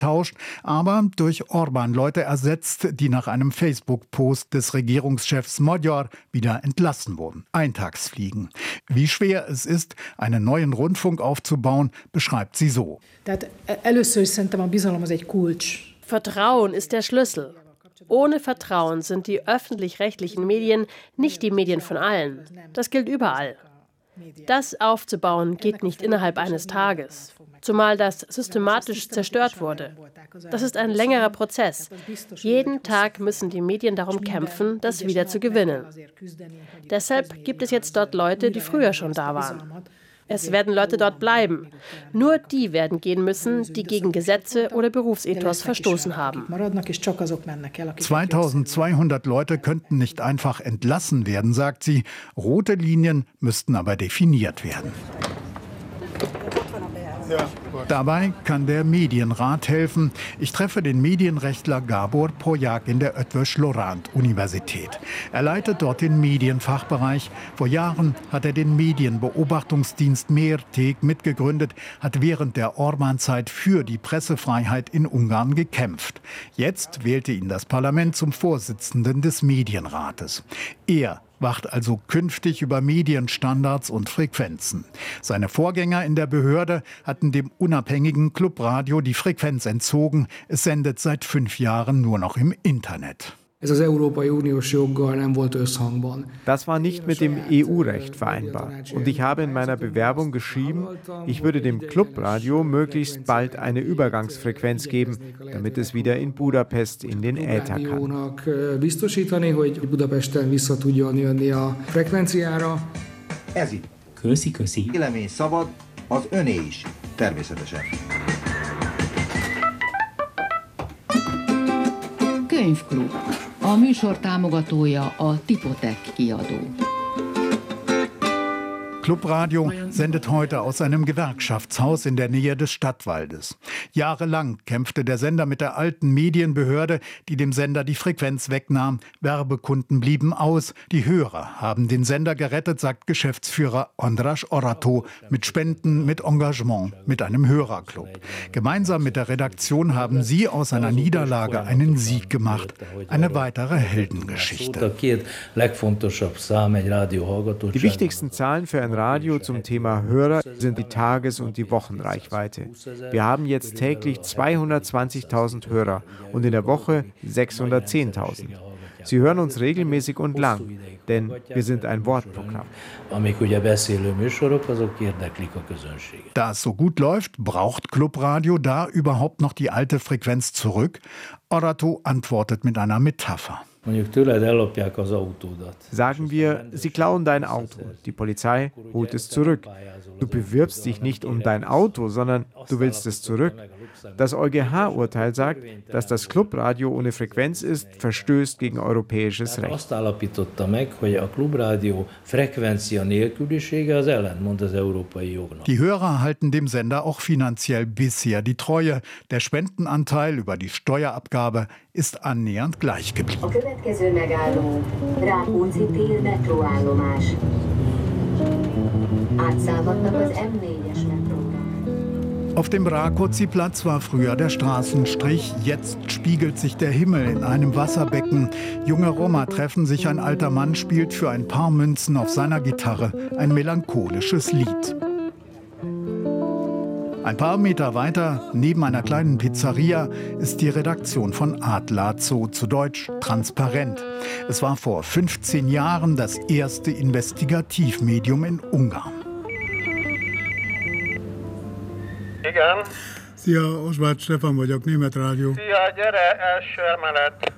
tauscht, aber durch Orbán-Leute ersetzt, die nach einem Facebook-Post des Regierungschefs Magyar wieder entlassen wurden. Eintagsfliegen. Wie schwer es ist, einen neuen Rundfunk aufzubauen, beschreibt sie so. Vertrauen ist der Schlüssel. Ohne Vertrauen sind die öffentlich-rechtlichen Medien nicht die Medien von allen. Das gilt überall. Das aufzubauen geht nicht innerhalb eines Tages, zumal das systematisch zerstört wurde. Das ist ein längerer Prozess. Jeden Tag müssen die Medien darum kämpfen, das wieder zu gewinnen. Deshalb gibt es jetzt dort Leute, die früher schon da waren. Es werden Leute dort bleiben. Nur die werden gehen müssen, die gegen Gesetze oder Berufsethos verstoßen haben. 2200 Leute könnten nicht einfach entlassen werden, sagt sie. Rote Linien müssten aber definiert werden. Dabei kann der Medienrat helfen. Ich treffe den Medienrechtler Gábor Poják in der Eötvös Loránd-Universität. Er leitet dort den Medienfachbereich. Vor Jahren hat er den Medienbeobachtungsdienst Mérték mitgegründet, hat während der Orbán-Zeit für die Pressefreiheit in Ungarn gekämpft. Jetzt wählte ihn das Parlament zum Vorsitzenden des Medienrates. Er wacht also künftig über Medienstandards und Frequenzen. Seine Vorgänger in der Behörde hatten dem unabhängigen Clubradio die Frequenz entzogen. Es sendet seit 5 Jahren nur noch im Internet. Das war nicht mit dem EU-Recht vereinbar. Und ich habe in meiner Bewerbung geschrieben, ich würde dem Clubradio möglichst bald eine Übergangsfrequenz geben, damit es wieder in Budapest in den Äther kann. Köszi. Vélemény szabad, az öné is, természetesen. Könyvklub. A műsor támogatója a Tipotec kiadó. Clubradio sendet heute aus einem Gewerkschaftshaus in der Nähe des Stadtwaldes. Jahrelang kämpfte der Sender mit der alten Medienbehörde, die dem Sender die Frequenz wegnahm. Werbekunden blieben aus. Die Hörer haben den Sender gerettet, sagt Geschäftsführer András Orato. Mit Spenden, mit Engagement, mit einem Hörerclub. Gemeinsam mit der Redaktion haben sie aus einer Niederlage einen Sieg gemacht. Eine weitere Heldengeschichte. Die wichtigsten Zahlen für ein Radio zum Thema Hörer sind die Tages- und die Wochenreichweite. Wir haben jetzt täglich 220.000 Hörer und in der Woche 610.000. Sie hören uns regelmäßig und lang, denn wir sind ein Wortprogramm. Da es so gut läuft, braucht Clubradio da überhaupt noch die alte Frequenz zurück? Orato antwortet mit einer Metapher. Sagen wir, sie klauen dein Auto. Die Polizei holt es zurück. Du bewirbst dich nicht um dein Auto, sondern du willst es zurück. Das EuGH-Urteil sagt, dass das Clubradio ohne Frequenz ist, verstößt gegen europäisches Recht. Die Hörer halten dem Sender auch finanziell bisher die Treue. Der Spendenanteil über die Steuerabgabe ist annähernd gleich geblieben. Auf dem Rákóczi-Platz war früher der Straßenstrich, jetzt spiegelt sich der Himmel in einem Wasserbecken. Junge Roma treffen sich, ein alter Mann spielt für ein paar Münzen auf seiner Gitarre ein melancholisches Lied. Ein paar Meter weiter, neben einer kleinen Pizzeria, ist die Redaktion von Átlátszó, zu Deutsch transparent. Es war vor 15 Jahren das erste Investigativmedium in Ungarn. Igen. Szia, Osváth Stefan vagyok, Német Rádió. Szia, gyere, első emelet.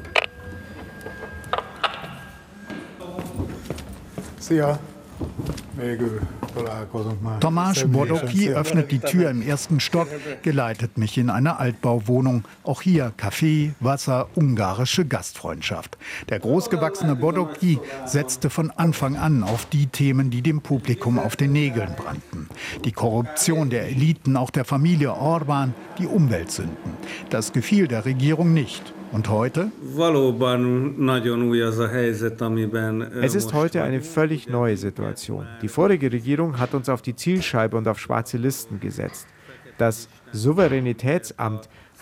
Szia, végül találkozunk már. Tomáš Bodoky öffnet die Tür im ersten Stock, geleitet mich in eine Altbauwohnung. Auch hier Kaffee, Wasser, ungarische Gastfreundschaft. Der großgewachsene Bodoky setzte von Anfang an auf die Themen, die dem Publikum auf den Nägeln brannten. Die Korruption der Eliten, auch der Familie Orbán, die Umweltsünden. Das gefiel der Regierung nicht. Und heute? Es ist heute eine völlig neue Situation. Die vorige Regierung hat uns auf die Zielscheibe und auf schwarze Listen gesetzt. Das Souveränitätsamt